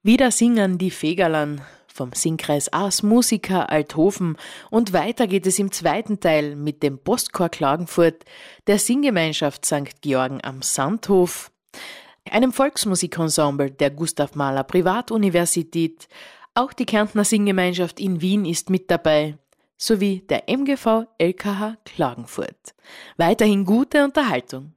Wieder singen die Fegerlern vom Singkreis Aas Musiker Althofen und weiter geht es im zweiten Teil mit dem Postchor Klagenfurt, der Singgemeinschaft St. Georgen am Sandhof, einem Volksmusikensemble der Gustav Mahler Privatuniversität, auch die Kärntner Singgemeinschaft in Wien ist mit dabei, sowie der MGV LKH Klagenfurt. Weiterhin gute Unterhaltung.